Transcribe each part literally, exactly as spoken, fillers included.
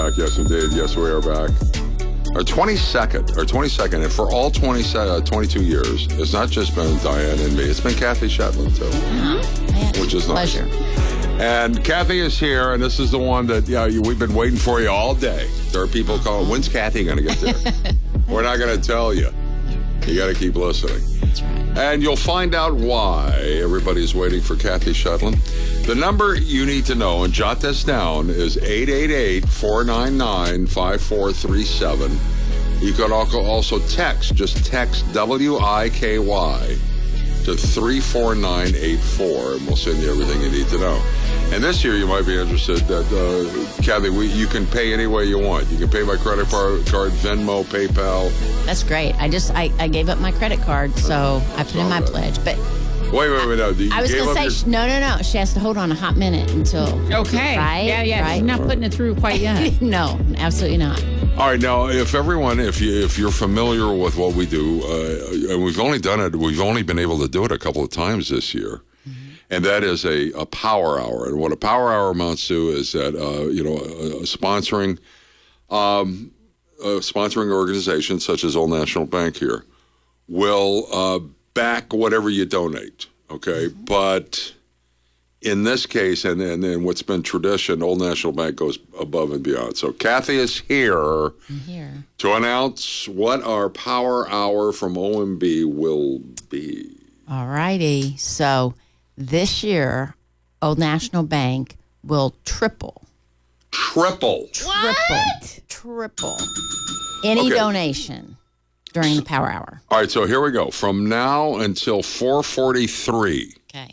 back. Yes, indeed. Yes, we are back. Our twenty-second, our twenty-second, and for all twenty, uh, twenty-two years, it's not just been Diane and me. It's been Kathy Shetland, too. Mm-hmm. Which is Pleasure. nice. And Kathy is here, and this is the one that yeah, you, we've been waiting for you all day. There are people calling, when's Kathy going to get there? We're not going to tell you. You got to keep listening. That's right. And you'll find out why everybody's waiting for Kathy Shetland. The number you need to know, and jot this down, is eight eight eight, four nine nine, five four three seven. You can also text, just text W I K Y to three four nine eight four, and we'll send you everything you need to know. And this year, you might be interested that, uh, Kathy, we, you can pay any way you want. You can pay by credit card, Venmo, PayPal. That's great. I just, I, I gave up my credit card, so I put in my bad. pledge. But Wait, wait, wait, no. You I was gave going to up say, your- no, no, no. She has to hold on a hot minute until. Okay. Right? Yeah, yeah. Right? She's not putting it through quite yet. No, absolutely not. All right, now, if everyone, if you if you're familiar with what we do, uh, and we've only done it, we've only been able to do it a couple of times this year, mm-hmm. and that is a, a power hour. And what a power hour amounts to is that uh, you know, uh, sponsoring, um, uh, sponsoring organizations such as Old National Bank here will uh, back whatever you donate. Okay, mm-hmm. but in this case, and, and and what's been tradition, Old National Bank goes above and beyond. So Kathy is here, I'm here to announce what our power hour from O M B will be. All righty. So this year, Old National Bank will triple. Triple. Triple. Triple. Any Okay. donation during the power hour. All right, so here we go. From now until four forty-three. Okay.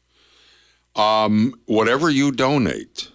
Um, whatever you donate,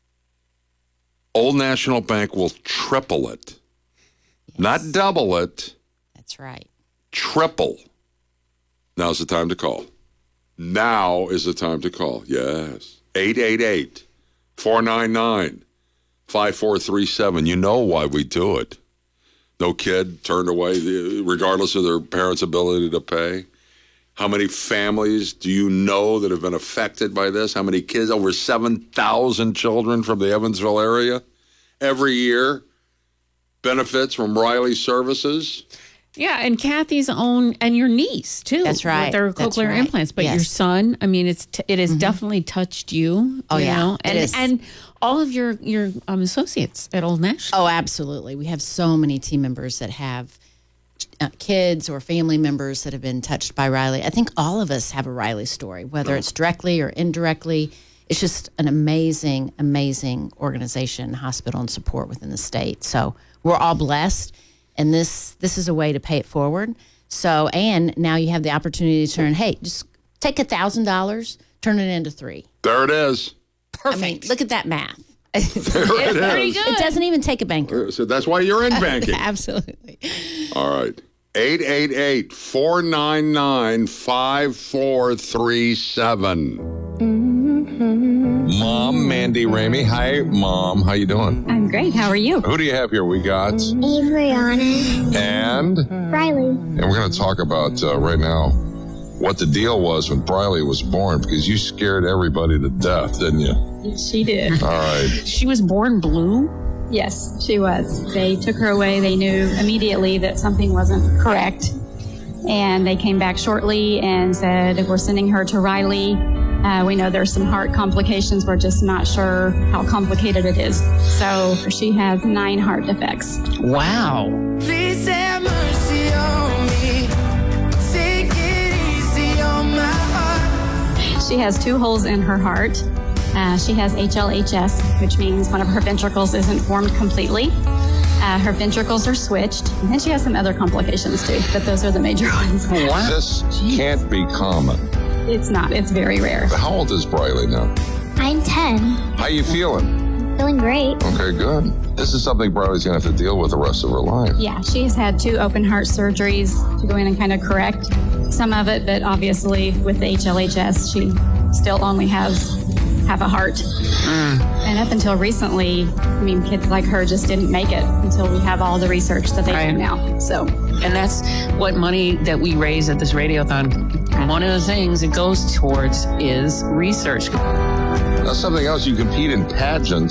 Old National Bank will triple it. Yes. Not double it, That's right. triple. Now's the time to call. Now is the time to call. Yes. eight eight eight, four nine nine, five four three seven. You know why we do it. No kid turned away, regardless of their parents' ability to pay. How many families do you know that have been affected by this? How many kids? Over seven thousand children from the Evansville area every year benefits from Riley Services. Yeah, and Kathy's own, and your niece, too. That's right. With their That's cochlear right. implants. But Yes. your son, I mean, it's t- it has Mm-hmm. definitely touched you. Oh, you yeah, know? it And, is. and all of your, your um, associates at Old National. Oh, absolutely. We have so many team members that have uh, kids or family members that have been touched by Riley. I think all of us have a Riley story, whether it's directly or indirectly. It's just an amazing, amazing organization, hospital, and support within the state. So we're all blessed, and this this is a way to pay it forward. So, and now you have the opportunity to turn, hey, just take a thousand dollars, turn it into three. There it is. Perfect. I mean, look at that math. There it is. Pretty good. It doesn't even take a banker. So that's why you're in banking. Absolutely. All right. eight eight eight, four nine nine, five four three seven. Mom, Mandy Ramey. Hi, Mom. How you doing? I'm great. How are you? Who do you have here? We got... Adriana. And... Riley. And we're going to talk about uh, right now what the deal was when Briley was born, because you scared everybody to death, didn't you? She did. All right. She was born blue? Yes, she was. They took her away. They knew immediately that something wasn't correct. And they came back shortly and said, we're sending her to Riley. Uh, we know there's some heart complications. We're just not sure how complicated it is. So she has nine heart defects. Wow. Please have mercy on me. Take it easy on my heart. She has two holes in her heart. Uh, she has H L H S, which means one of her ventricles isn't formed completely. Uh, her ventricles are switched. And then she has some other complications too, but those are the major ones. Wow. This can't be common. It's not. It's very rare. How old is Briley now? I'm ten. How you feeling? Feeling great. Okay, good. This is something Briley's going to have to deal with the rest of her life. Yeah, she's had two open heart surgeries to go in and kind of correct some of it, but obviously with the H L H S, she still only has half a heart. Mm. And up until recently, I mean, kids like her just didn't make it until we have all the research that they Right. do now. So, And that's what money that we raise at this radiothon, one of the things it goes towards is research. Now, something else, you compete in pageants.